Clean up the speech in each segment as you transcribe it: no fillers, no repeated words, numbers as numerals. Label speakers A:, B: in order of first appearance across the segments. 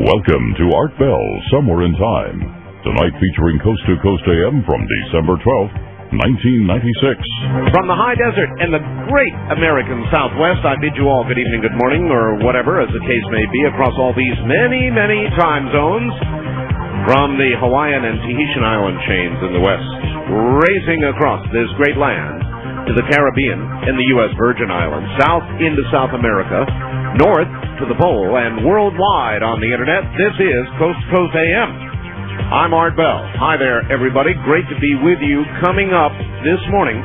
A: Welcome to Art Bell, Somewhere in Time. Tonight featuring Coast to Coast AM from December 12th, 1996.
B: From the high desert and the great American Southwest, I bid you all good evening, good morning, or whatever, as the case may be, across all these many, many time zones. From the Hawaiian and Tahitian island chains in the west, racing across this great land to the Caribbean and the U.S. Virgin Islands, south into South America, north to the pole, and worldwide on the internet, this is Coast to Coast AM. I'm Art Bell. Hi there, everybody. Great to be with you. Coming up this morning,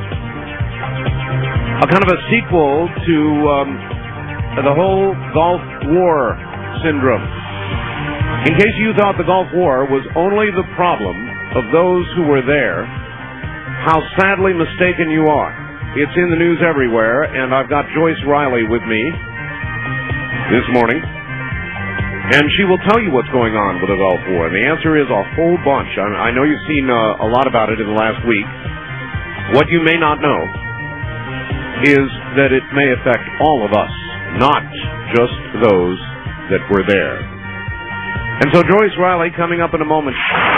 B: a kind of a sequel to the whole Gulf War syndrome. In case you thought the Gulf War was only the problem of those who were there, how sadly mistaken you are. It's in the news everywhere, and I've got Joyce Riley with me this morning, and she will tell you what's going on with the Gulf War. And the answer is a whole bunch. I know you've seen a lot about it in the last week. What you may not know is that it may affect all of us, not just those that were there. And so Joyce Riley coming up in a moment.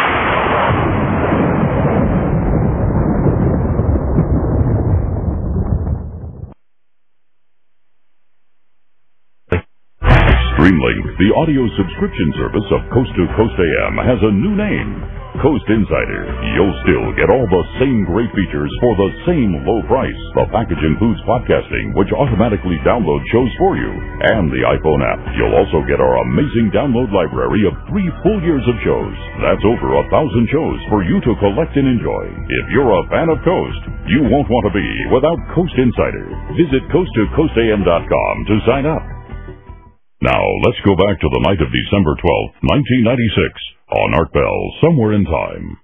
A: Streamlink, the audio subscription service of Coast to Coast AM, has a new name, Coast Insider. You'll still get all the same great features for the same low price. The package includes podcasting, which automatically downloads shows for you, and the iPhone app. You'll also get our amazing download library of 3 full years of shows. That's over 1,000 shows for you to collect and enjoy. If you're a fan of Coast, you won't want to be without Coast Insider. Visit coasttocoastam.com to sign up. Now, let's go back to the night of December 12th, 1996, on Art Bell, Somewhere in Time.